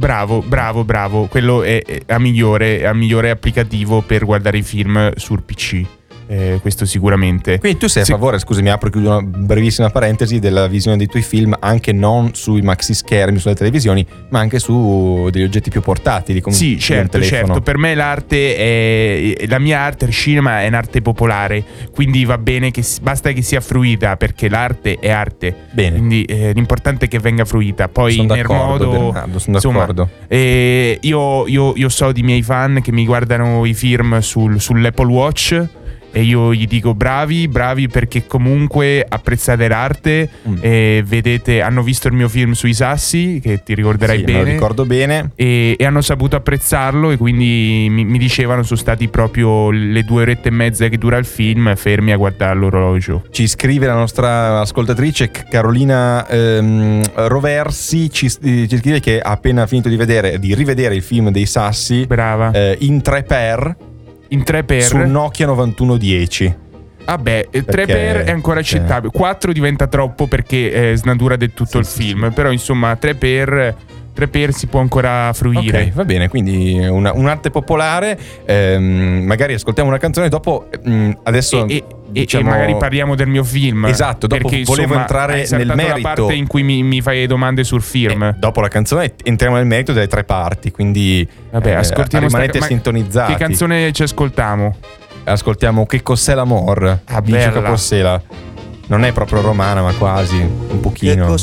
Bravo. Quello è a migliore applicativo per guardare i film sul PC. Questo sicuramente. Quindi tu sei a favore, scusami, apro e chiudo una brevissima parentesi, della visione dei tuoi film anche non sui maxi schermi, sulle televisioni, ma anche su degli oggetti più portatili, come sì, certo. Per me l'arte la mia arte, il cinema è un'arte popolare, quindi va bene che basta che sia fruita, perché l'arte è arte. Bene. Quindi l'importante è che venga fruita. Poi sono nel modo, Bernardo, sono d'accordo. Io so di miei fan che mi guardano i film sull'Apple Watch, e io gli dico bravi perché comunque apprezzate l'arte, e vedete, hanno visto il mio film sui sassi, che ti ricorderai bene. Me lo ricordo bene. E hanno saputo apprezzarlo, e quindi mi dicevano sono stati proprio le 2 orette e mezza che dura il film fermi a guardare l'orologio. Ci scrive la nostra ascoltatrice Carolina Roversi, ci scrive che ha appena finito di rivedere il film dei sassi. Brava. In 3x su Nokia 9110. Vabbè, 3x è ancora accettabile. 4 diventa troppo perché snatura del tutto il film. Però insomma 3x si può ancora fruire. Ok, va bene, quindi un'arte popolare. Magari ascoltiamo una canzone dopo. Adesso diciamo, e magari parliamo del mio film. Esatto, dopo perché, volevo entrare nel merito. La parte in cui mi fai domande sul film. Dopo la canzone entriamo nel merito delle 3 parti, quindi ascoltiamo, rimanete sintonizzati. Che canzone ci ascoltiamo? Ascoltiamo Che cos'è l'amor di Giacomo Sela. Non è proprio romana, ma quasi, un pochino.